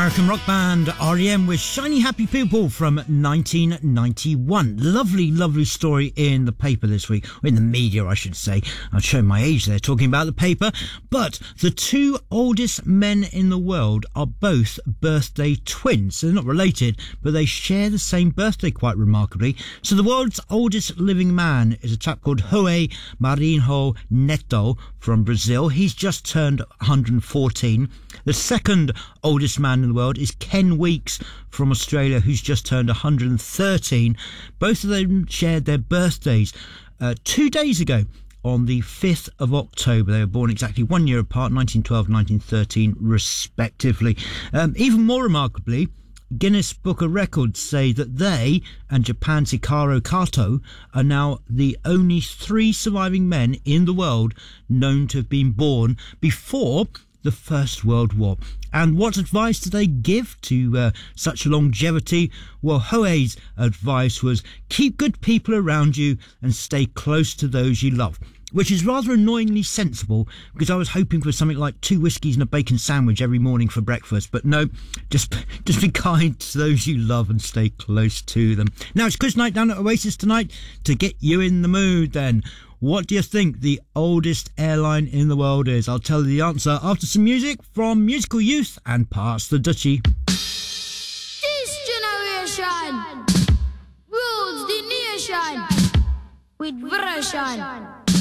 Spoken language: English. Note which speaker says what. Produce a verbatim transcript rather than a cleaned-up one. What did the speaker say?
Speaker 1: American rock band R E M with Shiny Happy People from nineteen ninety-one. Lovely, lovely story in the paper this week, or in the media, I should say. I'm showing my age there, talking about the paper. But the two oldest men in the world are both birthday twins. So they're not related, but they share the same birthday, quite remarkably. So the world's oldest living man is a chap called Jose Marinho Neto from Brazil. He's just turned one hundred fourteen. The second oldest man in the world is Ken Weeks from Australia, who's just turned one hundred thirteen. Both of them shared their birthdays uh, two days ago on the fifth of October. They were born exactly one year apart, nineteen twelve, nineteen thirteen, respectively. Um, even more remarkably, Guinness Book of Records say that they and Japan's Hikaru Kato are now the only three surviving men in the world known to have been born before the First World War. And what advice do they give to uh, such longevity? Well, Jose's advice was keep good people around you and stay close to those you love, which is rather annoyingly sensible, because I was hoping for something like two whiskies and a bacon sandwich every morning for breakfast. But no, just just be kind to those you love and stay close to them. Now, it's quiz night down at Oasis tonight to get you in the mood then. What do you think the oldest airline in the world is? I'll tell you the answer after some music from Musical Youth and Pass the Dutchie.
Speaker 2: This generation rules the nation with version.